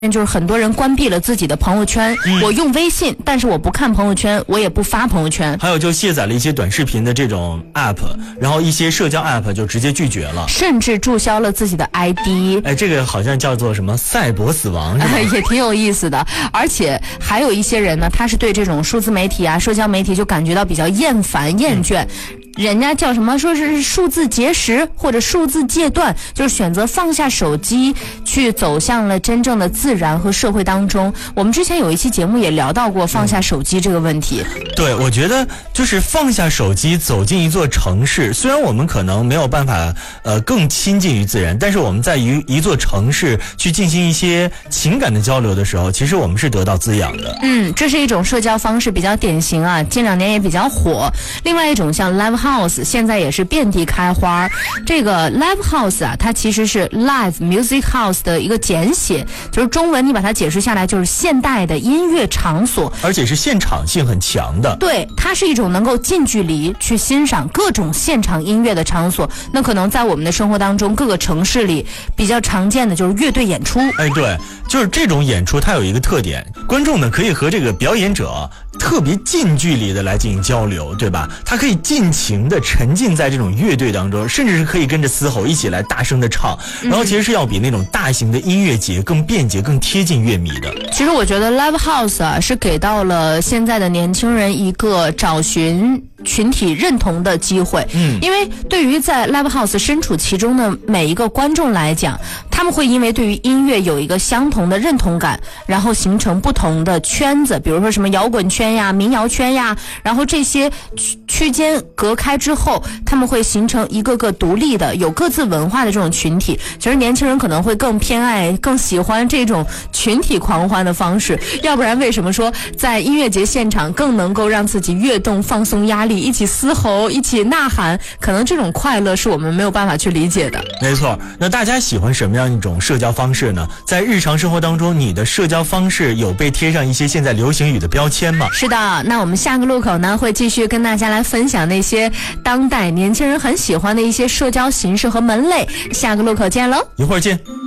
就是很多人关闭了自己的朋友圈，我用微信，但是我不看朋友圈，我也不发朋友圈。 还有就卸载了一些短视频的这种 app， 然后一些社交 app 就直接拒绝了， 甚至注销了自己的 ID。 这个好像叫做什么赛博死亡是吧？ 也挺有意思的。而且还有一些人呢，他是对这种数字媒体啊、社交媒体就感觉到比较厌烦、厌倦。人家叫什么？说是数字节食或者数字戒断，就是选择放下手机，去走向了真正的自然和社会当中。我们之前有一期节目也聊到过放下手机这个问题。 对，我觉得就是放下手机，走进一座城市。虽然我们可能没有办法更亲近于自然，但是我们在一座城市去进行一些情感的交流的时候，其实我们是得到滋养的。 这是一种社交方式，比较典型啊，近2年也比较火。另外一种像 Live House 现在也是遍地开花。这个 Live House 啊，它其实是 Live Music House 的一个简写，就是中文你把它解释下来就是现代的音乐场所， 而且是现场性很强的。 对，它是一种能够近距离去欣赏各种现场音乐的场所。那可能在我们的生活当中，各个城市里比较常见的就是乐队演出。 对，就是这种演出它有一个特点，观众呢可以和这个表演者特别近距离的来进行交流，对吧？他可以尽情的沉浸在这种乐队当中，甚至是可以跟着嘶吼一起来大声的唱，然后其实是要比那种大型的音乐节更便捷、更贴近乐迷的。 其实我觉得 Live House 啊，是给到了现在的年轻人一个找寻群体认同的机会。因为对于在 Live House 身处其中的每一个观众来讲，他们会因为对于音乐有一个相同的认同感，然后形成不同的圈子，比如说什么摇滚圈呀、民谣圈呀，然后这些区间隔开之后，他们会形成一个个独立的、有各自文化的这种群体。其实年轻人可能会更偏爱、更喜欢这种群体狂欢的方式，要不然为什么说在音乐节现场更能够让自己跃动、放松压力，一起嘶吼、一起呐喊？可能这种快乐是我们没有办法去理解的。 没错，那大家喜欢什么样一种社交方式呢？在日常生活当中，你的社交方式有被贴上一些现在流行语的标签吗？ 是的，那我们下个路口呢，会继续跟大家来分享那些当代年轻人很喜欢的一些社交形式和门类。下个路口见喽， 一会儿见。